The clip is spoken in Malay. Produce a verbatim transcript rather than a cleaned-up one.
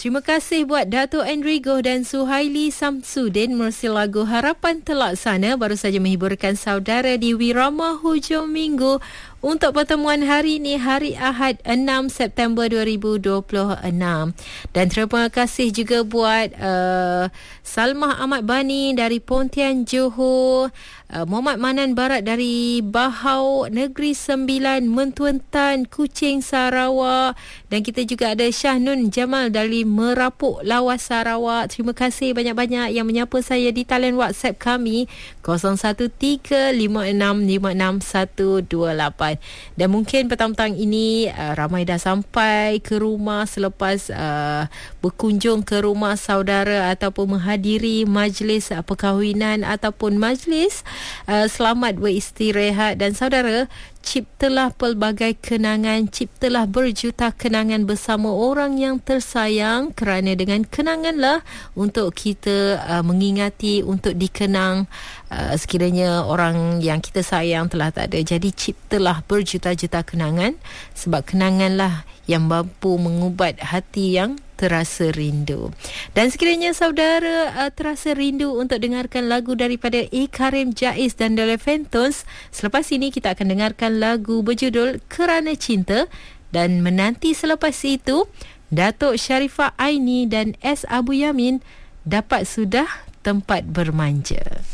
Terima kasih buat Dato' Enrigo dan Suhaili Samsudin menerusi lagu Harapan Terlaksana baru saja menghiburkan saudara di Wirama Hujung Minggu untuk pertemuan hari ini, hari Ahad enam September dua ribu dua puluh enam. Dan terima kasih juga buat uh, Salmah Ahmad Bani dari Pontian Johor, uh, Muhammad Manan Barat dari Bahau Negeri Sembilan, Mentuan Tan, Kuching, Sarawak, dan kita juga ada Syah Nun Jamal dari Merapuk, Lawas, Sarawak. Terima kasih banyak-banyak yang menyapa saya di talian WhatsApp kami kosong satu tiga lima enam lima enam satu dua lapan. Dan mungkin petang-petang ini uh, ramai dah sampai ke rumah selepas uh, berkunjung ke rumah saudara ataupun menghadiri majlis uh, perkahwinan ataupun majlis uh, selamat beristirahat. Dan saudara, ciptalah pelbagai kenangan, ciptalah berjuta kenangan bersama orang yang tersayang, kerana dengan kenanganlah untuk kita uh, mengingati, untuk dikenang uh, sekiranya orang yang kita sayang telah tak ada. Jadi ciptalah berjuta-juta kenangan, sebab kenanganlah yang mampu mengubat hati yang terasa rindu. Dan sekiranya saudara uh, terasa rindu untuk dengarkan lagu daripada A. Karim Jaiz dan The Levantons, selepas ini kita akan dengarkan lagu berjudul Kerana Cinta. Dan menanti selepas itu, Datuk Sharifah Aini dan S. Abu Yamin, Dapat Sudah Tempat Bermanja.